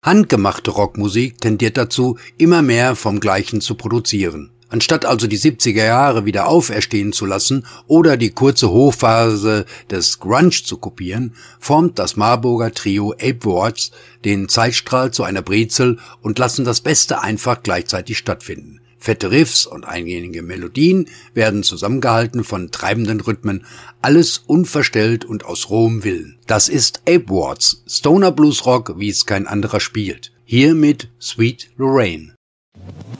Handgemachte Rockmusik tendiert dazu, immer mehr vom Gleichen zu produzieren. Anstatt also die 70er Jahre wieder auferstehen zu lassen oder die kurze Hochphase des Grunge zu kopieren, formt das Marburger Trio Ape Watts den Zeitstrahl zu einer Brezel und lassen das Beste einfach gleichzeitig stattfinden. Fette Riffs und eingängige Melodien werden zusammengehalten von treibenden Rhythmen, alles unverstellt und aus rohem Willen. Das ist Ape Watts, Stoner Blues Rock, wie es kein anderer spielt. Hier mit Sweet Lorraine.